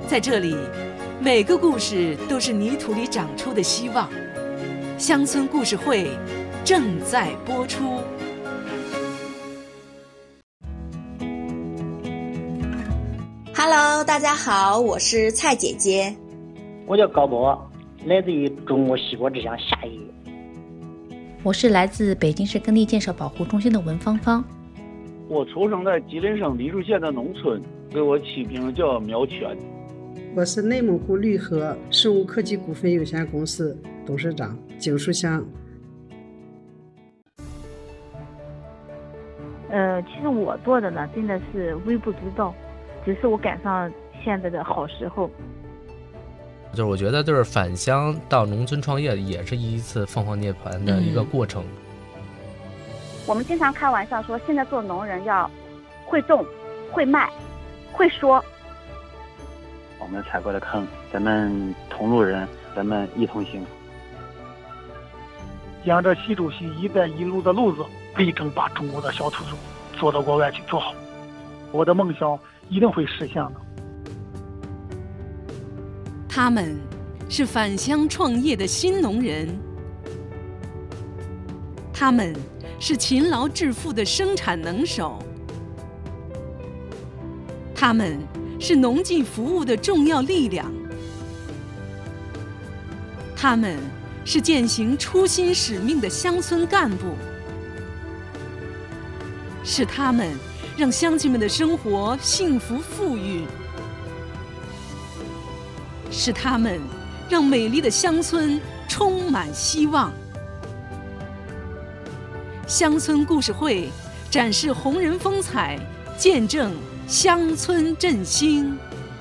在这里，每个故事都是泥土里长出的希望。乡村故事会正在播出。 Hello， 大家好，我是蔡姐姐。 我叫高博，来自于中国西国之乡夏邑。 我是来自北京市耕地建设保护中心的文芳芳。 我出生在吉林省黎树县的农村，给我起名叫苗全。 我是内蒙古绿禾生物科技股份有限公司董事长景书香。 其实我做的呢，真的是微不足道，只是我赶上现在的好时候。 就是我觉得，就是返乡到农村创业，也是一次凤凰涅槃的一个过程。 我们经常开玩笑说，现在做农人要会种、会卖、会说。 我们踩过的坑，咱们同路人，咱们一同行。 沿着习主席“一带一路”的路子，力争把中国的小土豆做到国外去做好。我的梦想一定会实现的。 他们是返乡创业的新农人，他们是勤劳致富的生产能手，他们是农技服务的重要力量，他们是践行初心使命的乡村干部，是他们让乡亲们的生活幸福富裕，是他们让美丽的乡村充满希望。乡村故事会展示红人风采，见证乡村振兴。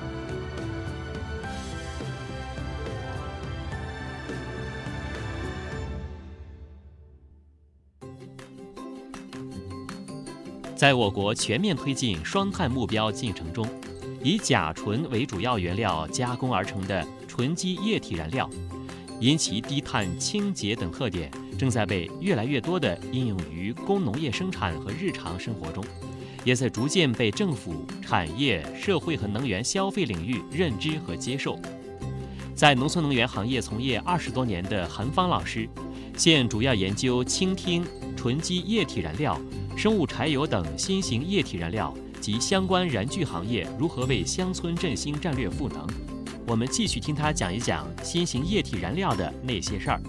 在我国全面推进双碳目标进程中，以甲醇为主要原料加工而成的纯基液体燃料，因其低碳、清洁等特点，正在被越来越多地应用于工农业生产和日常生活中，也在逐渐被政府、产业、社会和能源消费领域认知和接受。在农村能源行业从业20多年的韩芳老师，现主要研究倾听、纯基液体燃料、生物柴油等新型液体燃料及相关燃具行业如何为乡村振兴战略赋能。我们继续听他讲一讲新型液体燃料的那些事儿。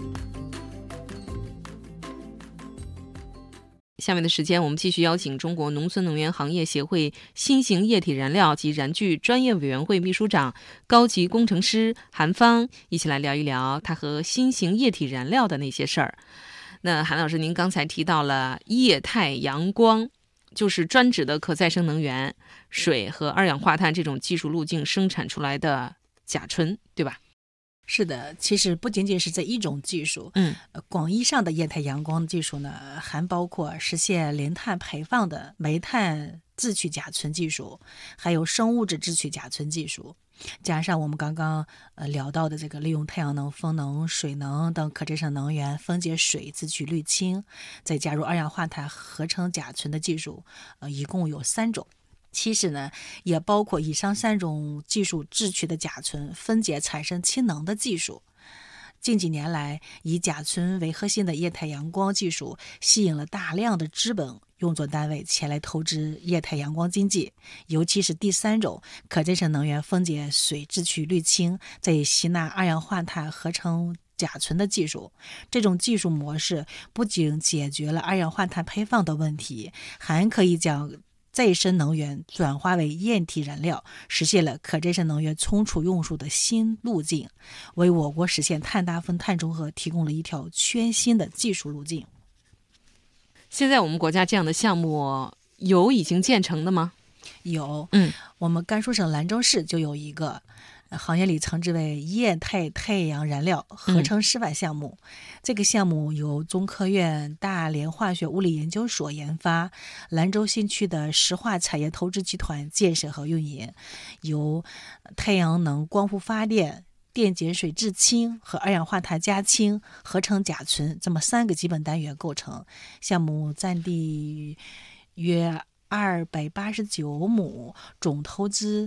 下面的时间，我们继续邀请中国农村能源行业协会新型液体燃料及燃具专业委员会秘书长、高级工程师韩芳一起来聊一聊他和新型液体燃料的那些事儿。那韩老师，您刚才提到了液态阳光，就是专指的可再生能源、水和二氧化碳这种技术路径生产出来的甲醇，对吧？ 是的，其实不仅仅是这一种技术，广义上的液态阳光技术呢，还包括实现零碳排放的煤炭制取甲醇技术，还有生物质制取甲醇技术，加上我们刚刚聊到的这个利用太阳能、风能、水能等可再生能源分解水制取氯氢，再加入二氧化碳合成甲醇的技术，一共有3种。其实呢，也包括以上3种技术制取的甲醇分解产生氢能的技术。近几年来，以甲醇为核心的液态阳光技术吸引了大量的资本用作单位前来投资液态阳光经济，尤其是第3种可再生能源分解水制取氯氢，再吸纳二氧化碳合成甲醇的技术。这种技术模式不仅解决了二氧化碳排放的问题，还可以将再生能源转化为液体燃料，实现了可再生能源存储用数的新路径，为我国实现碳达峰、碳中和提供了一条全新的技术路径。 现在我们国家这样的项目有已经建成的吗？ 有，我们甘肃省兰州市就有一个，行业里称之为液态太阳燃料合成示范项目。这个项目由中科院大连化学物理研究所研发，兰州新区的石化产业投资集团建设和运营，由太阳能光伏发电、电解水制氢和二氧化碳加氢合成甲醇这么3个基本单元构成。项目占地约289亩，总投资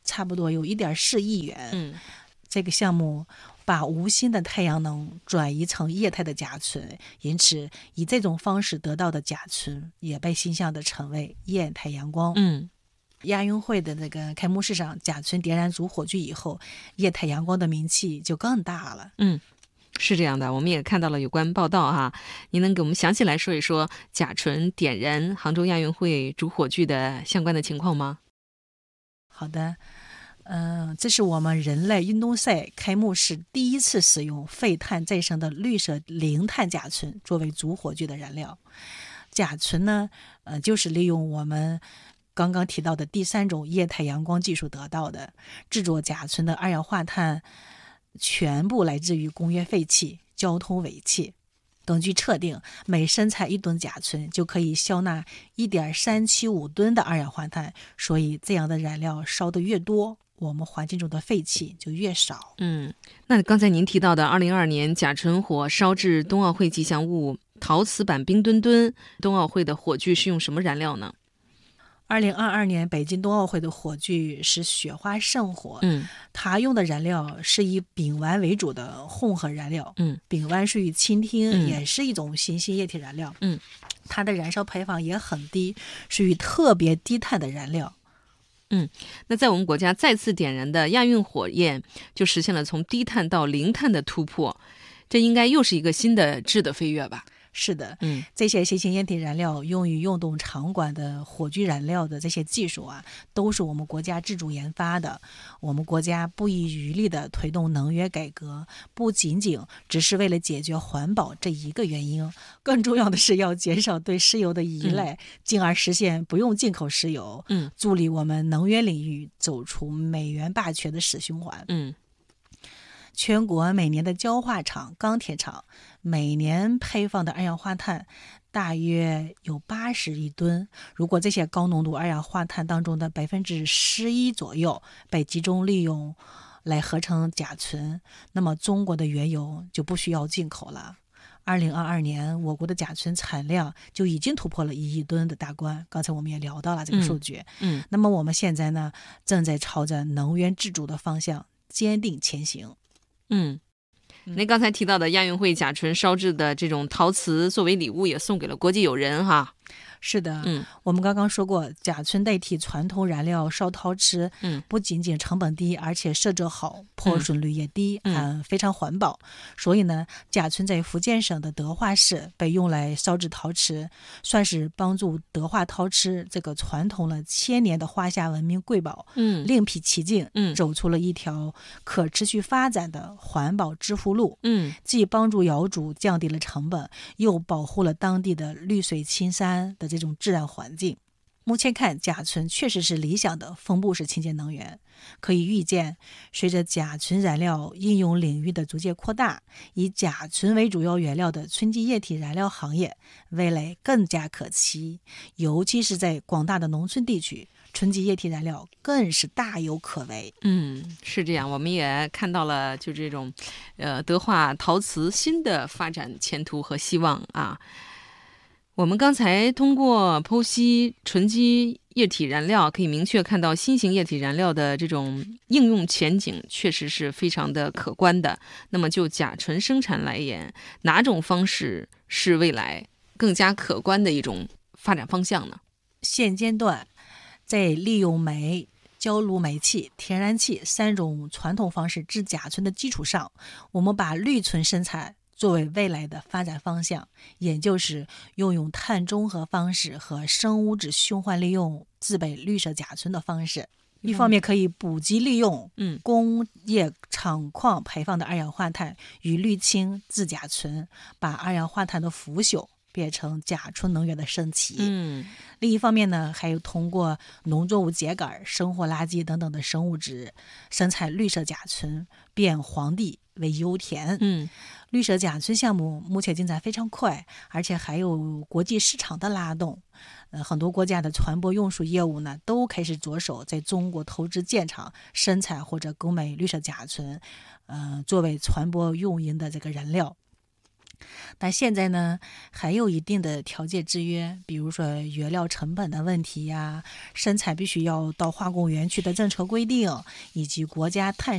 差不多有1.4亿元。这个项目把无心的太阳能转移成液态的甲醇，因此以这种方式得到的甲醇也被形象地称为液态阳光。亚运会的那个开幕式上，甲醇点燃主火炬以后，液态阳光的名气就更大了。 是这样的，我们也看到了有关报道哈。您能给我们详细来说一说甲醇点燃杭州亚运会主火炬的相关的情况吗？ 好的，这是我们人类运动赛开幕式第一次使用废碳再生的绿色零碳甲醇作为主火炬的燃料。甲醇呢，就是利用我们刚刚提到的第3种液态阳光技术得到的。制作甲醇的二氧化碳全部来自于工业废气、交通尾气。根据测定，每生产1吨甲醇就可以消纳 1.375 吨的二氧化碳，所以这样的燃料烧得越多，我们环境中的废气就越少。 那刚才您提到的2022年甲醇火烧制冬奥会吉祥物陶瓷板冰墩墩，冬奥会的火炬是用什么燃料呢 ？2022年北京冬奥会的火炬是雪花圣火，它用的燃料是以丙烷为主的混合燃料，丙烷属于氢烃，也是一种新型液体燃料，它的燃烧排放也很低，属于特别低碳的燃料。 那在我们国家再次点燃的亚运火焰就实现了从低碳到零碳的突破，这应该又是一个新的质的飞跃吧？ 是的，这些新型液体燃料用于运动场馆的火炬燃料的这些技术啊，都是我们国家自主研发的。我们国家不遗余力地推动能源改革，不仅仅只是为了解决环保这一个原因，更重要的是要减少对石油的依赖，进而实现不用进口石油，助力我们能源领域走出美元霸权的死循环。全国每年的焦化厂、钢铁厂每年排放的二氧化碳大约有80亿吨。如果这些高浓度二氧化碳当中的11%左右被集中利用来合成甲醇，那么中国的原油就不需要进口了。2022年，我国的甲醇产量就已经突破了1亿吨的大关。刚才我们也聊到了这个数据。那么我们现在呢，正在朝着能源自主的方向坚定前行。 您刚才提到的亚运会甲醇烧制的这种陶瓷作为礼物也送给了国际友人哈。 是的，我们刚刚说过，甲醇代替传统燃料烧陶瓷，不仅仅成本低，而且设置好，破损率也低，非常环保。所以呢，甲醇在福建省的德化市被用来烧制陶瓷，算是帮助德化陶瓷这个传统了1000年的华夏文明瑰宝，另辟蹊径，走出了一条可持续发展的环保致富路。既帮助窑主降低了成本，又保护了当地的绿水青山的这种自然环境。目前看，甲醇确实是理想的分布式清洁能源。可以预见，随着甲醇燃料应用领域的逐渐扩大，以甲醇为主要原料的纯基液体燃料行业未来更加可期，尤其是在广大的农村地区，纯基液体燃料更是大有可为。 是这样，我们也看到了就这种德化陶瓷新的发展前途和希望啊。我们刚才通过剖析纯基液体燃料，可以明确看到新型液体燃料的这种应用前景确实是非常的可观的。那么就甲醇生产来言，哪种方式是未来更加可观的一种发展方向呢？ 现阶段，在利用煤、焦炉煤气、天然气3种传统方式制甲醇的基础上，我们把绿醇生产作为未来的发展方向，也就是用碳中和方式和生物质循环利用制备绿色甲醇的方式。一方面可以补给利用工业厂矿排放的二氧化碳与氯氢制甲醇，把二氧化碳的腐朽变成甲醇能源的升级。另一方面呢，还有通过农作物秸秆、生活垃圾等等的生物质生产绿色甲醇，变黄地为油田。绿色甲醇项目目前进展非常快，而且还有国际市场的拉动。很多国家的船舶运输业务呢，都开始着手在中国投资建厂，生产或者购买绿色甲醇，作为船舶运营的这个燃料。 但现在呢，还有一定的条件制约，比如说原料成本的问题呀，生产必须要到化工园区的政策规定，以及国家碳